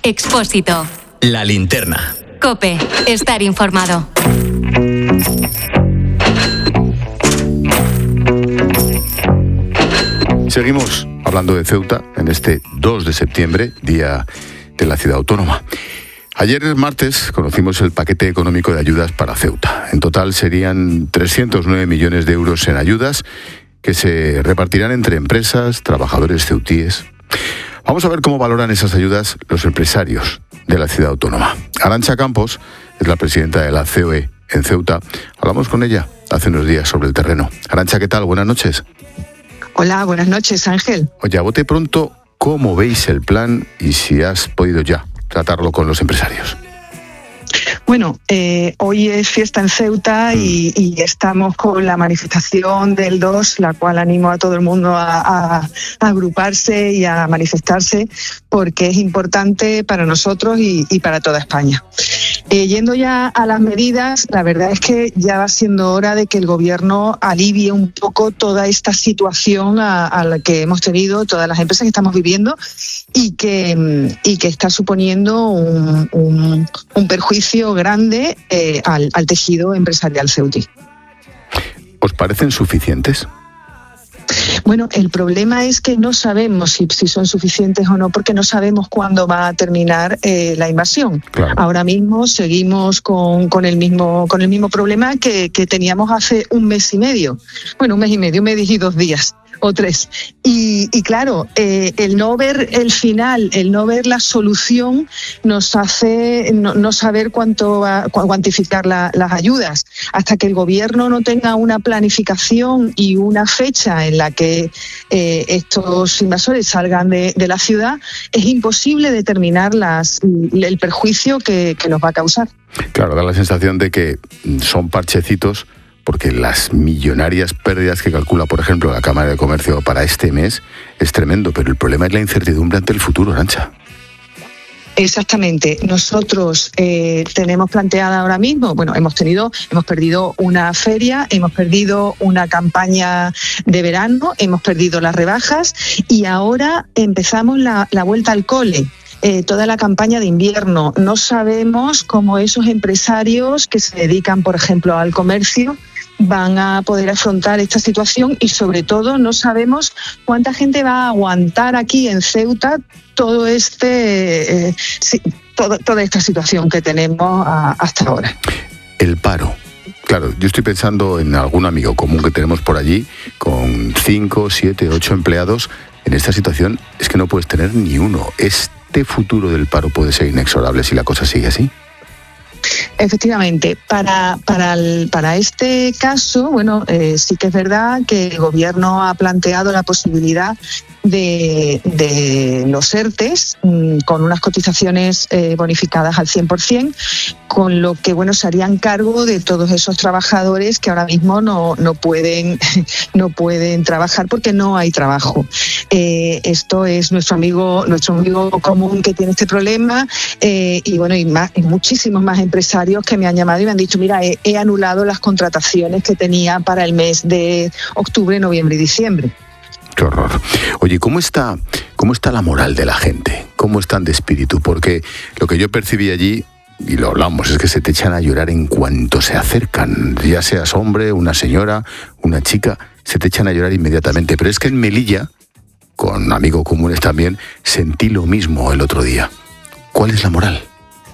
Expósito. La Linterna. COPE. Estar informado. Seguimos hablando de Ceuta en este 2 de septiembre, Día de la Ciudad Autónoma. Ayer, martes, conocimos el paquete económico de ayudas para Ceuta. En total serían 309 millones de euros en ayudas que se repartirán entre empresas, trabajadores ceutíes. Vamos a ver cómo valoran esas ayudas los empresarios de la Ciudad Autónoma. Arantxa Campos es la presidenta de la COE en Ceuta. Hablamos con ella hace unos días sobre el terreno. Arantxa, ¿qué tal? Buenas noches. Hola, buenas noches, Ángel. Oye, a bote pronto, ¿cómo veis el plan y si has podido ya tratarlo con los empresarios? Bueno, hoy es fiesta en Ceuta y estamos con la manifestación del 2, la cual animo a todo el mundo a agruparse y a manifestarse porque es importante para nosotros y para toda España. Yendo ya a las medidas, la verdad es que ya va siendo hora de que el Gobierno alivie un poco toda esta situación a la que hemos tenido, todas las empresas que estamos viviendo y que está suponiendo un perjuicio grande al tejido empresarial ceutí. ¿Os parecen suficientes? Bueno, el problema es que no sabemos si son suficientes o no, porque no sabemos cuándo va a terminar la invasión. Claro. Ahora mismo seguimos con el mismo problema que teníamos hace un mes y medio. Bueno, un mes y 2 días. O 3. Y claro, el no ver el final, el no ver la solución, nos hace no saber cuánto va a cuantificar las ayudas. Hasta que el Gobierno no tenga una planificación y una fecha en la que estos invasores salgan de la ciudad, es imposible determinar el perjuicio que nos va a causar. Claro, da la sensación de que son parchecitos, porque las millonarias pérdidas que calcula, por ejemplo, la Cámara de Comercio para este mes es tremendo, pero el problema es la incertidumbre ante el futuro, Arantxa. Exactamente. Nosotros tenemos planteada ahora mismo, bueno, hemos perdido una feria, hemos perdido una campaña de verano, hemos perdido las rebajas y ahora empezamos la vuelta al cole. Toda la campaña de invierno. No sabemos cómo esos empresarios que se dedican, por ejemplo, al comercio van a poder afrontar esta situación y, sobre todo, no sabemos cuánta gente va a aguantar aquí en Ceuta toda esta situación que tenemos hasta ahora. El paro. Claro, yo estoy pensando en algún amigo común que tenemos por allí con 5, 7, 8 empleados. En esta situación es que no puedes tener ni uno. ¿Este futuro del paro puede ser inexorable si la cosa sigue así? Efectivamente, para este caso, bueno, sí que es verdad que el Gobierno ha planteado la posibilidad de los ERTEs con unas cotizaciones bonificadas al 100%, con lo que, bueno, se harían cargo de todos esos trabajadores que ahora mismo no pueden trabajar porque no hay trabajo. Esto es nuestro amigo común que tiene este problema y bueno, y muchísimos más empresarios que me han llamado y me han dicho, mira, he anulado las contrataciones que tenía para el mes de octubre, noviembre y diciembre. Qué horror. Oye, ¿cómo está la moral de la gente? ¿Cómo están de espíritu? Porque lo que yo percibí allí, y lo hablamos, es que se te echan a llorar en cuanto se acercan. Ya seas hombre, una señora, una chica, se te echan a llorar inmediatamente. Pero es que en Melilla, con amigos comunes también, sentí lo mismo el otro día. ¿Cuál es la moral?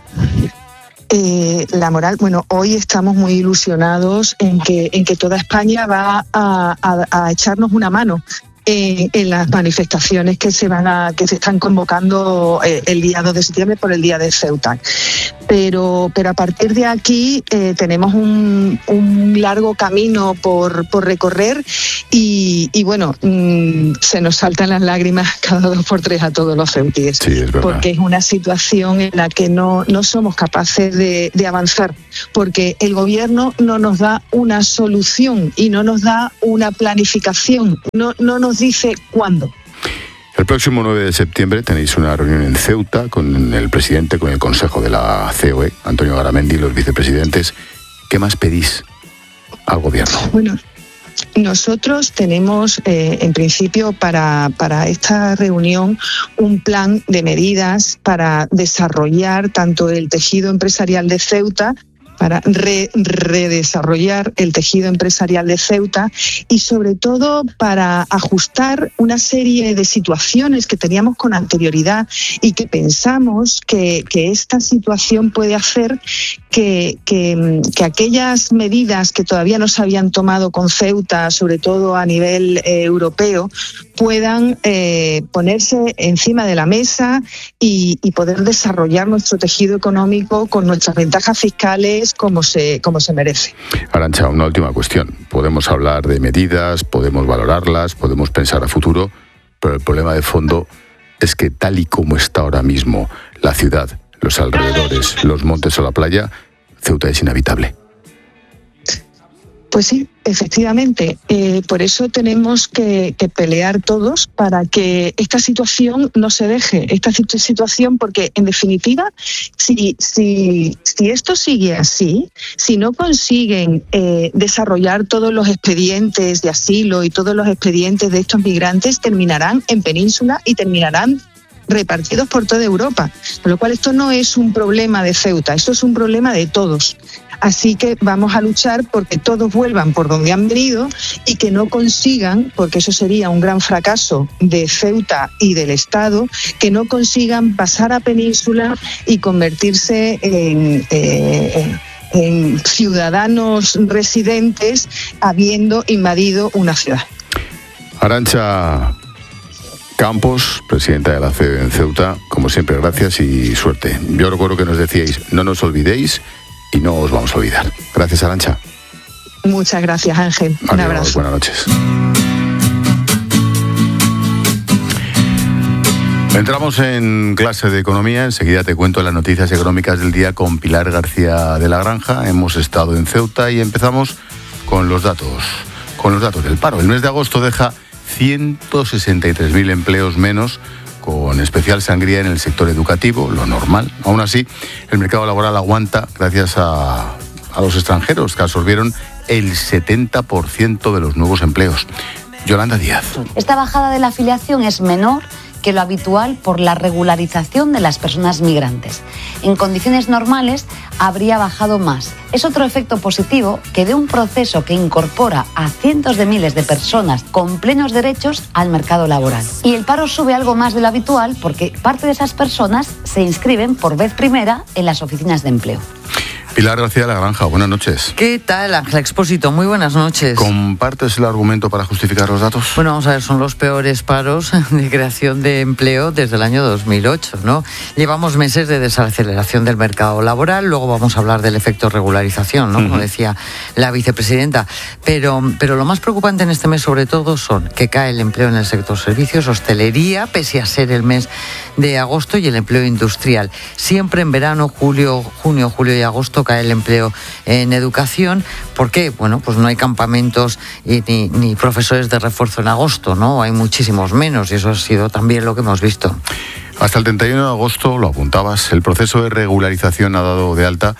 La moral, bueno, hoy estamos muy ilusionados en que toda España va a echarnos una mano en las manifestaciones que se están convocando el día 2 de septiembre por el Día de Ceuta. Pero a partir de aquí tenemos un largo camino por recorrer y bueno, se nos saltan las lágrimas cada 2 por 3 a todos los ceutíes. Sí, es verdad. Porque es una situación en la que no somos capaces de avanzar, porque el Gobierno no nos da una solución y no nos da una planificación, no nos dice cuándo. El próximo 9 de septiembre tenéis una reunión en Ceuta con el presidente, con el Consejo de la COE, Antonio Garamendi, y los vicepresidentes. ¿Qué más pedís al Gobierno? Bueno, Nosotros tenemos, en principio, para esta reunión, un plan de medidas para desarrollar tanto el tejido empresarial de Ceuta, para redesarrollar el tejido empresarial de Ceuta y sobre todo para ajustar una serie de situaciones que teníamos con anterioridad y que pensamos que esta situación puede hacer que aquellas medidas que todavía no se habían tomado con Ceuta, sobre todo a nivel europeo, puedan ponerse encima de la mesa y poder desarrollar nuestro tejido económico con nuestras ventajas fiscales como se merece. Arantxa, una última cuestión. Podemos hablar de medidas, podemos valorarlas, podemos pensar a futuro, pero el problema de fondo es que tal y como está ahora mismo la ciudad, los alrededores, los montes o la playa, Ceuta es inhabitable. Pues sí, efectivamente. Por eso tenemos que pelear todos para que esta situación no se deje. Esta situación, porque en definitiva, si esto sigue así, si no consiguen desarrollar todos los expedientes de asilo y todos los expedientes de estos migrantes, terminarán en península y terminarán repartidos por toda Europa. Con lo cual esto no es un problema de Ceuta, esto es un problema de todos. Así que vamos a luchar porque todos vuelvan por donde han venido y que no consigan, porque eso sería un gran fracaso de Ceuta y del Estado, que no consigan pasar a península y convertirse en ciudadanos residentes habiendo invadido una ciudad. Arantxa Campos, presidenta de la CEDE en Ceuta, como siempre, gracias y suerte. Yo recuerdo que nos decíais, no nos olvidéis y no os vamos a olvidar. Gracias, Arantxa. Muchas gracias, Ángel. Adiós, un abrazo. Buenas noches. Entramos en clase de economía. Enseguida te cuento las noticias económicas del día con Pilar García de la Granja. Hemos estado en Ceuta y empezamos con los datos del paro. El mes de agosto deja 163.000 empleos menos, con especial sangría en el sector educativo, lo normal. Aún así, el mercado laboral aguanta gracias a los extranjeros, que absorbieron el 70% de los nuevos empleos. Yolanda Díaz. Esta bajada de la afiliación es menor que lo habitual por la regularización de las personas migrantes. En condiciones normales habría bajado más. Es otro efecto positivo que de un proceso que incorpora a cientos de miles de personas con plenos derechos al mercado laboral. Y el paro sube algo más de lo habitual porque parte de esas personas se inscriben por vez primera en las oficinas de empleo. Pilar García de la Granja, buenas noches. ¿Qué tal, Ángel Expósito? Muy buenas noches. ¿Compartes el argumento para justificar los datos? Bueno, vamos a ver, son los peores paros de creación de empleo desde el año 2008, ¿no? Llevamos meses de desaceleración del mercado laboral, luego vamos a hablar del efecto regularización, ¿no? Como decía la vicepresidenta. Pero lo más preocupante en este mes, sobre todo, son que cae el empleo en el sector servicios, hostelería, pese a ser el mes de agosto, y el empleo industrial. Siempre en verano, junio, julio y agosto cae el empleo en educación. ¿Por qué? Bueno, pues no hay campamentos ni profesores de refuerzo en agosto, ¿no? Hay muchísimos menos y eso ha sido también lo que hemos visto. Hasta el 31 de agosto, lo apuntabas, el proceso de regularización ha dado de alta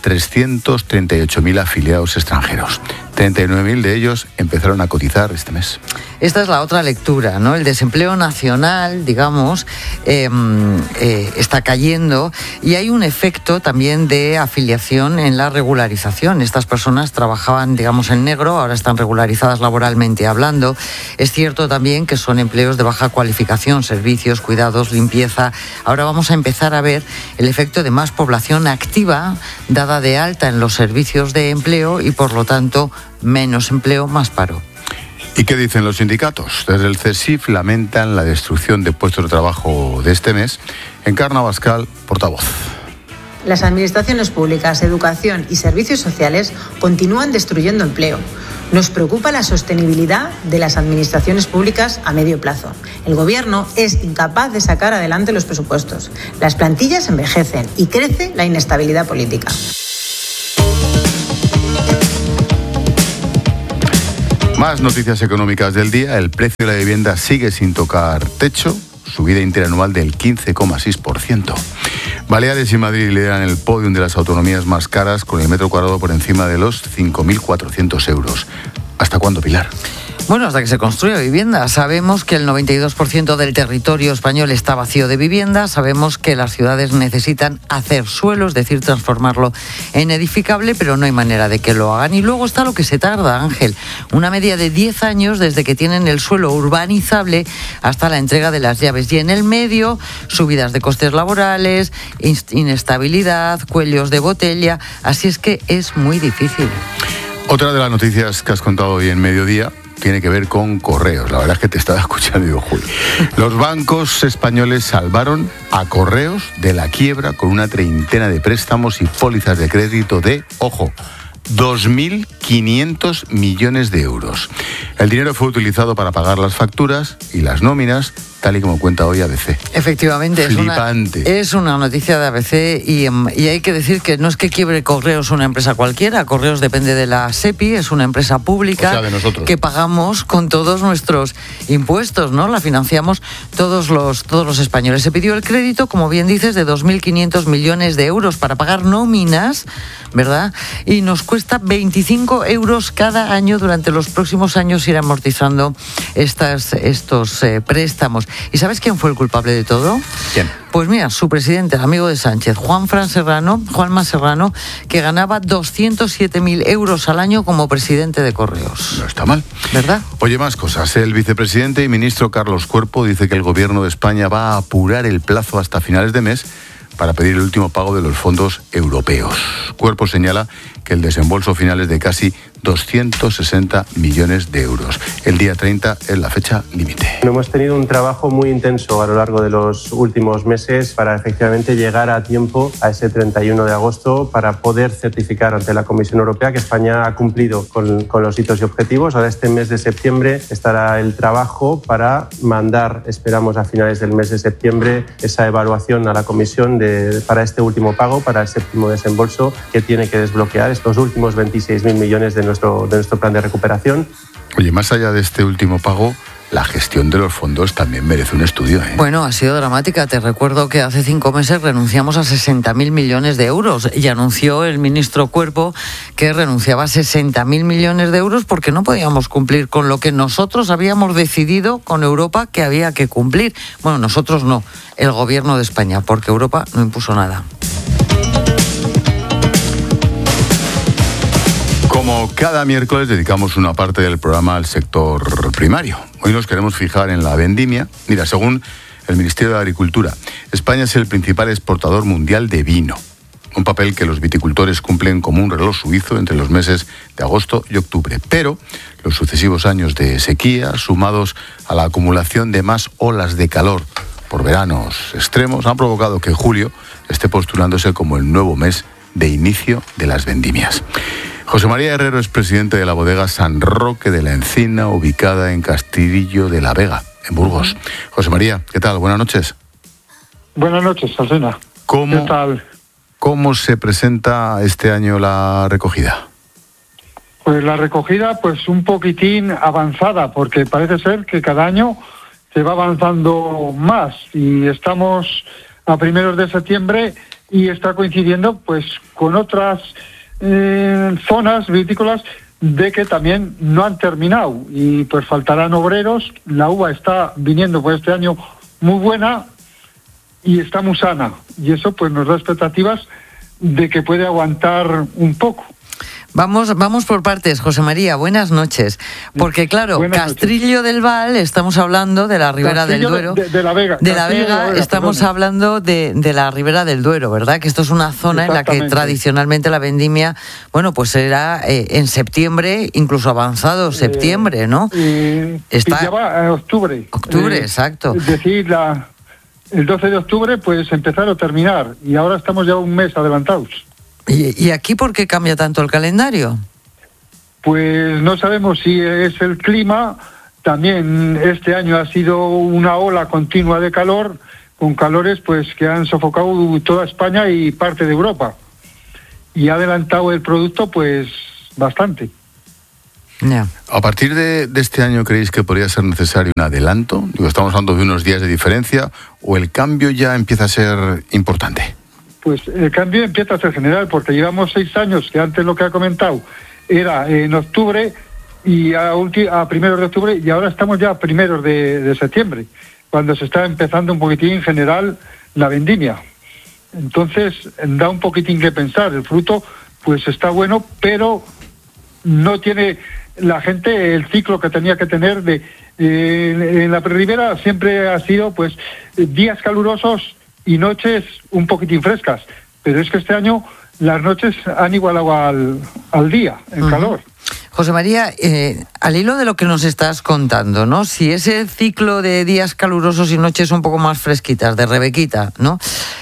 338.000 afiliados extranjeros. 39.000 de ellos empezaron a cotizar este mes. Esta es la otra lectura, ¿no? El desempleo nacional, digamos, está cayendo y hay un efecto también de afiliación en la regularización. Estas personas trabajaban, digamos, en negro, ahora están regularizadas laboralmente hablando. Es cierto también que son empleos de baja cualificación, servicios, cuidados, limpieza. Ahora vamos a empezar a ver el efecto de más población activa dada de alta en los servicios de empleo y, por lo tanto, menos empleo, más paro. ¿Y qué dicen los sindicatos? Desde el CESIF lamentan la destrucción de puestos de trabajo de este mes. Encarna Abascal, portavoz. Las administraciones públicas, educación y servicios sociales continúan destruyendo empleo. Nos preocupa la sostenibilidad de las administraciones públicas a medio plazo. El Gobierno es incapaz de sacar adelante los presupuestos. Las plantillas envejecen y crece la inestabilidad política. Más noticias económicas del día. El precio de la vivienda sigue sin tocar techo, subida interanual del 15,6%. Baleares y Madrid lideran el podium de las autonomías más caras, con el metro cuadrado por encima de los 5.400 euros. ¿Hasta cuándo, Pilar? Bueno, hasta que se construya vivienda. Sabemos que el 92% del territorio español está vacío de vivienda. Sabemos que las ciudades necesitan hacer suelo, es decir, transformarlo en edificable, pero no hay manera de que lo hagan. Y luego está lo que se tarda, Ángel. Una media de 10 años desde que tienen el suelo urbanizable hasta la entrega de las llaves. Y en el medio, subidas de costes laborales, inestabilidad, cuellos de botella. Así es que es muy difícil. Otra de las noticias que has contado hoy en Mediodía tiene que ver con Correos. La verdad es que te estaba escuchando y digo, Juli. Los bancos españoles salvaron a Correos de la quiebra con una treintena de préstamos y pólizas de crédito de, ojo, 2.500 millones de euros. El dinero fue utilizado para pagar las facturas y las nóminas, tal y como cuenta hoy ABC. Efectivamente, es una noticia de ABC y hay que decir que no es que quiebre Correos una empresa cualquiera. Correos depende de la SEPI, es una empresa pública, o sea, de nosotros, que pagamos con todos nuestros impuestos, ¿no? La financiamos todos los españoles. Se pidió el crédito, como bien dices, de 2.500 millones de euros para pagar nóminas, ¿verdad? Y nos cuesta 25 euros cada año durante los próximos años ir amortizando estos préstamos. ¿Y sabes quién fue el culpable de todo? ¿Quién? Pues mira, su presidente, el amigo de Sánchez, Juanma Serrano, que ganaba 207.000 euros al año como presidente de Correos. No está mal, ¿verdad? Oye, más cosas. El vicepresidente y ministro Carlos Cuerpo dice que el gobierno de España va a apurar el plazo hasta finales de mes para pedir el último pago de los fondos europeos. Cuerpo señala que el desembolso final es de casi 260 millones de euros. El día 30 es la fecha límite. Hemos tenido un trabajo muy intenso a lo largo de los últimos meses para efectivamente llegar a tiempo a ese 31 de agosto para poder certificar ante la Comisión Europea que España ha cumplido con los hitos y objetivos. Ahora este mes de septiembre estará el trabajo para mandar, esperamos a finales del mes de septiembre, esa evaluación a la Comisión para este último pago, para el séptimo desembolso que tiene que desbloquear estos últimos 26.000 millones de nuestro plan de recuperación. Oye, más allá de este último pago, la gestión de los fondos también merece un estudio, ¿eh? Bueno, ha sido dramática. Te recuerdo que hace 5 meses renunciamos a 60.000 millones de euros y anunció el ministro Cuerpo que renunciaba a 60.000 millones de euros porque no podíamos cumplir con lo que nosotros habíamos decidido con Europa que había que cumplir. Bueno, nosotros no, el gobierno de España, porque Europa no impuso nada. Como cada miércoles dedicamos una parte del programa al sector primario. Hoy nos queremos fijar en la vendimia. Mira, según el Ministerio de Agricultura, España es el principal exportador mundial de vino. Un papel que los viticultores cumplen como un reloj suizo entre los meses de agosto y octubre. Pero los sucesivos años de sequía, sumados a la acumulación de más olas de calor por veranos extremos, han provocado que julio esté postulándose como el nuevo mes de inicio de las vendimias. José María Herrero es presidente de la bodega San Roque de la Encina, ubicada en Castrillo de la Vega, en Burgos. José María, ¿qué tal? Buenas noches. Buenas noches, Alsina. ¿Qué tal? ¿Cómo se presenta este año la recogida? Pues la recogida, pues un poquitín avanzada, porque parece ser que cada año se va avanzando más y estamos a primeros de septiembre y está coincidiendo pues con otras zonas vitícolas de que también no han terminado y pues faltarán obreros. La uva está viniendo por este año muy buena y está muy sana y eso pues nos da expectativas de que puede aguantar un poco. Vamos por partes, José María, buenas noches. Porque claro, Castrillo del Val, estamos hablando de la Ribera del Duero. De la Vega. De la Vega, estamos hablando de la Ribera del Duero, ¿verdad? Que esto es una zona en la que tradicionalmente la vendimia, bueno, pues era en septiembre, incluso avanzado septiembre, ¿no? Pillaba octubre. Octubre, exacto. Es decir, el 12 de octubre puedes empezar o terminar y ahora estamos ya un mes adelantados. ¿Y aquí por qué cambia tanto el calendario? Pues no sabemos si es el clima. También este año ha sido una ola continua de calor, con calores pues que han sofocado toda España y parte de Europa. Y ha adelantado el producto pues bastante. Yeah. ¿A partir de este año creéis que podría ser necesario un adelanto? Digo, estamos hablando de unos días de diferencia, ¿o el cambio ya empieza a ser importante? Pues el cambio empieza a ser general, porque llevamos 6 años, que antes lo que ha comentado era en octubre, y a primeros de octubre, y ahora estamos ya a primeros de septiembre, cuando se está empezando un poquitín en general la vendimia. Entonces da un poquitín que pensar. El fruto pues está bueno, pero no tiene la gente el ciclo que tenía que tener en la prerribera. Siempre ha sido pues días calurosos y noches un poquitín frescas, pero es que este año las noches han igualado al día en calor. José María, al hilo de lo que nos estás contando, ¿no? Si ese ciclo de días calurosos y noches un poco más fresquitas, de Rebequita, ¿no?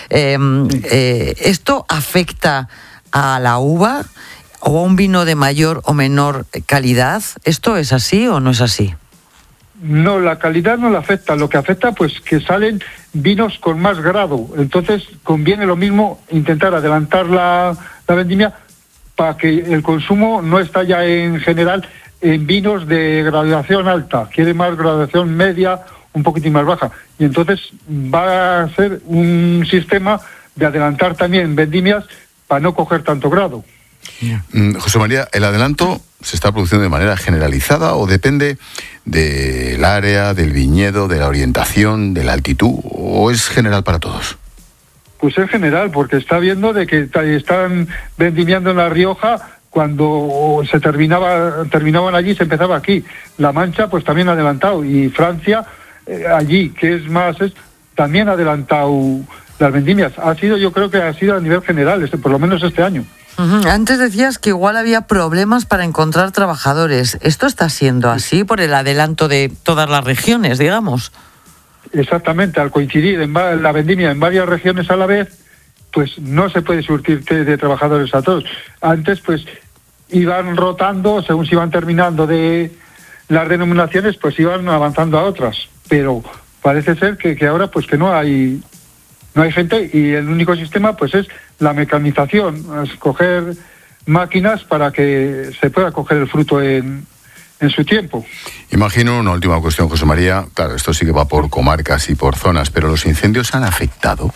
¿Esto afecta a la uva o a un vino de mayor o menor calidad? ¿Esto es así o no es así? No, la calidad no la afecta. Lo que afecta, pues, que salen vinos con más grado. Entonces, conviene lo mismo intentar adelantar la vendimia para que el consumo no está ya en general en vinos de graduación alta. Quiere más graduación media, un poquitín más baja. Y entonces va a ser un sistema de adelantar también vendimias para no coger tanto grado. José María, ¿el adelanto se está produciendo de manera generalizada o depende del área, del viñedo, de la orientación, de la altitud, o es general para todos? Pues es general, porque está viendo de que están vendimiando en La Rioja cuando se terminaban allí, se empezaba aquí. La Mancha pues también ha adelantado, y Francia allí, que es más, también ha adelantado las vendimias. Yo creo que ha sido a nivel general, por lo menos este año. Antes decías que igual había problemas para encontrar trabajadores. ¿Esto está siendo así por el adelanto de todas las regiones, digamos? Exactamente, al coincidir la vendimia en varias regiones a la vez, pues no se puede surtir de trabajadores a todos. Antes pues iban rotando, según se iban terminando de las denominaciones, pues iban avanzando a otras. Pero parece ser que ahora pues que no hay gente, y el único sistema pues es la mecanización, escoger máquinas para que se pueda coger el fruto en su tiempo. Imagino una última cuestión, José María. Claro, esto sí que va por comarcas y por zonas, pero ¿los incendios han afectado?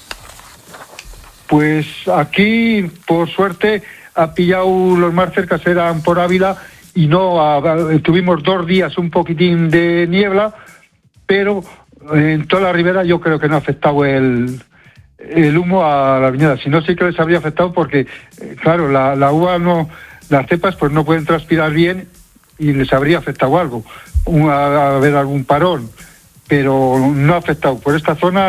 Pues aquí, por suerte, ha pillado los más cercas, eran por Ávila, y tuvimos 2 días un poquitín de niebla, pero en toda la ribera yo creo que no ha afectado el humo a la viñeda. Si no, sí que les habría afectado porque, claro, la uva no, las cepas pues no pueden transpirar bien y les habría afectado algo, a haber algún parón, pero no ha afectado. Por esta zona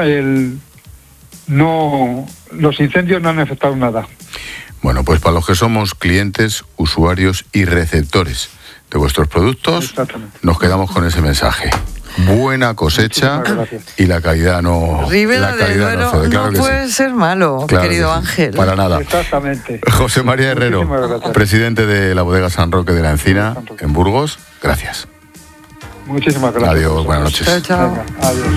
los incendios no han afectado nada. Bueno, pues para los que somos clientes, usuarios y receptores de vuestros productos, nos quedamos con ese mensaje. Buena cosecha y la calidad no. Ribera del Duero no puede ser malo, claro, querido Ángel. Para nada. Exactamente. José María Herrero, presidente de la bodega San Roque de la Encina, en Burgos. Gracias. Muchísimas gracias. Adiós, buenas noches. Chao, chao. Venga, adiós.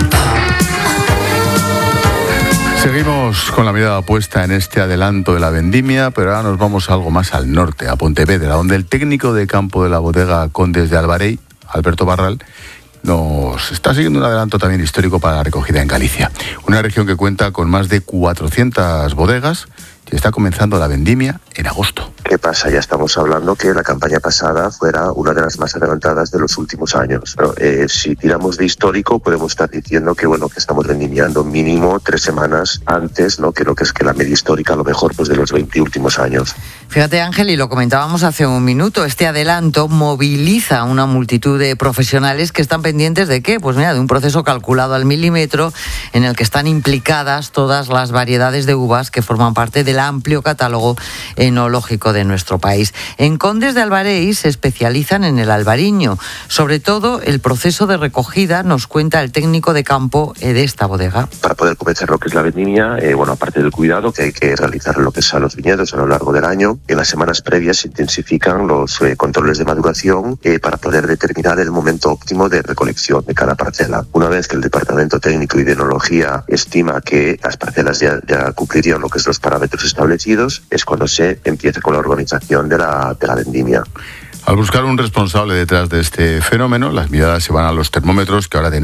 Seguimos con la mirada puesta en este adelanto de la vendimia, pero ahora nos vamos algo más al norte, a Pontevedra, donde el técnico de campo de la bodega Condes de Albarei, Alberto Barral, nos está siguiendo un adelanto también histórico para la recogida en Galicia. Una región que cuenta con más de 400 bodegas y está comenzando la vendimia en agosto. ¿Qué pasa? Ya estamos hablando que la campaña pasada fuera una de las más adelantadas de los últimos años. Pero, si tiramos de histórico, podemos estar diciendo que que estamos vendimiando mínimo 3 semanas antes, ¿no? Que lo que es que la media histórica, a lo mejor, pues de los 20 últimos años. Fíjate, Ángel, y lo comentábamos hace un minuto, este adelanto moviliza a una multitud de profesionales que están pendientes de ¿qué? Pues mira, de un proceso calculado al milímetro en el que están implicadas todas las variedades de uvas que forman parte del amplio catálogo enológico de nuestro país. En Condes de Albarei se especializan en el albariño. Sobre todo, el proceso de recogida nos cuenta el técnico de campo de esta bodega. Para poder comenzar lo que es la vendimia, aparte del cuidado que hay que realizar lo que es a los viñedos a lo largo del año, en las semanas previas se intensifican los controles de maduración para poder determinar el momento óptimo de recolección de cada parcela. Una vez que el departamento técnico y de enología estima que las parcelas ya cumplirían lo que es los parámetros establecidos, es cuando se empieza con la organización de la vendimia. Al buscar un responsable detrás de este fenómeno, las miradas se van a los termómetros que ahora tenemos